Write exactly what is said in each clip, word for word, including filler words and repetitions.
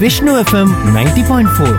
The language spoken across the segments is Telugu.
Vishnu FM ninety point four.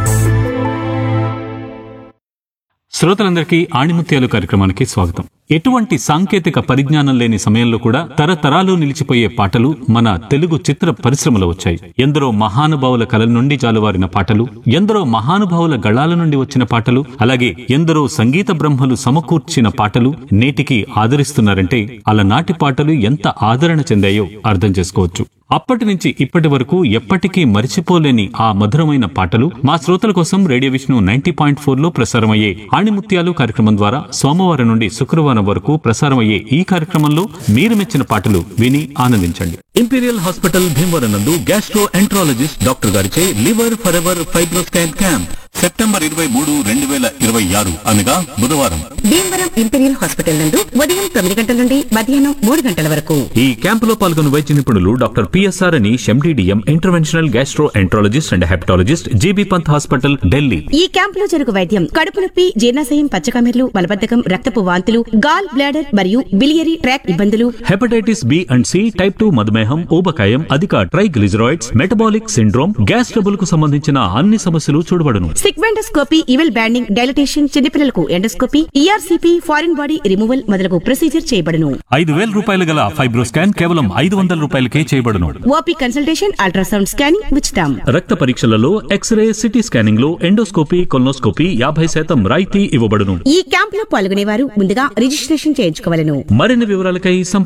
శ్రోతలందరికీ ఆణిముత్యాలు కార్యక్రమానికి స్వాగతం. ఎటువంటి సాంకేతిక పరిజ్ఞానం లేని సమయంలో కూడా తరతరాలు నిలిచిపోయే పాటలు మన తెలుగు చిత్ర పరిశ్రమలో వచ్చాయి. ఎందరో మహానుభావుల కళల నుండి జాలువారిన పాటలు, ఎందరో మహానుభావుల గళాల నుండి వచ్చిన పాటలు, అలాగే ఎందరో సంగీత బ్రహ్మలు సమకూర్చిన పాటలు నేటికి ఆదరిస్తున్నారంటే అలనాటి పాటలు ఎంత ఆదరణ చెందాయో అర్థం చేసుకోవచ్చు. అప్పటి నుంచి ఇప్పటి వరకు ఎప్పటికీ మరిచిపోలేని ఆ మధురమైన పాటలు మా శ్రోతల కోసం radio Vishnu ninety point four లో ప్రసారమయ్యే ఆణిముత్యాలు కార్యక్రమం ద్వారా సోమవారం నుండి శుక్రవారం వరకు ప్రసారమయ్యే ఈ కార్యక్రమంలో మీరు మెచ్చిన పాటలు విని ఆనందించండి. ఇంపీరియల్ హాస్పిటల్ భీమవరం నందు గ్యాస్ట్రో ఎంట్రాలజిస్ట్ డాక్టర్ గారిచే liver for ever FibroScan camp September ఇరవై మూడు రెండు వేల ఇరవై ఆరు అనగా బుధవారం భీమవరం ఇంపీరియల్ హాస్పిటల్ నందు ఉదయం తొమ్మిది గంటల నుండి మధ్యాహ్నం మూడు గంటల వరకు. ఈ క్యాంపులో పాల్గొన్న వైద్య నిపుణులు doctor PSR Anish MD DM interventional gastro enterologist and hepatologist GB Pant hospital Delhi. ఈ క్యాంపులో జరుగు వైద్యం కడుపు నొప్పి, జీర్ణాశయం, పచ్చకమెర్లు, మలబద్ధకం, రక్తపు వాంతులు, గాల్ బ్లాడర్ మరియు బిలియరీ ట్రాక్ ఇబ్బందులు, hepatitis B and C, type two మధుమేహం, ఊబకాయం, అధిక triglycerides, metabolic syndrome, gas trouble కు సంబంధించిన అన్ని సమస్యలు చూడబడును. సిగ్మెండోస్కోపీ, ఇవెల్ బ్యాండింగ్, డైలటేషన్, చిన్నపిల్లలకు endoscopy, ERCP, foreign body removal మొదలగు ప్రొసీజర్ చేయబడును. ఐదు వేల రూపాయలు గల ఫైబ్రోస్కాన్ కేవలం ఐదు వందల రూపాయలకే చేయబడును. ఓపీ కన్సల్టేషన్, అల్ట్రాసౌండ్ స్కానింగ్ ఉచితం. రక్త పరీక్షలలో ఎక్స్రే, సిటీ స్కానింగ్ లో ఎండోస్కోపీ, కొల్నోస్కోపీ యాభై శాతం రాయితీ ఇవ్వబడును. ఈ క్యాంపులో పాల్గొనేవారు ముందుగా రిజిస్ట్రేషన్ చేయించుకోవాలను. మరిన్ని వివరాలకై